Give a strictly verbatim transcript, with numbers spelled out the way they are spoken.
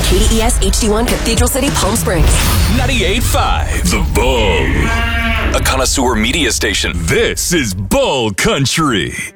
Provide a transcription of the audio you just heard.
K D E S H D one Cathedral City, Palm Springs. ninety-eight point five The Bull. A connoisseur media station. This is Bull Country.